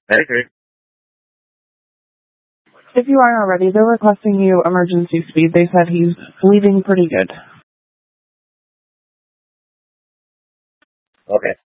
Medical. If you aren't already, they're requesting you emergency speed. They said he's bleeding pretty good. Okay.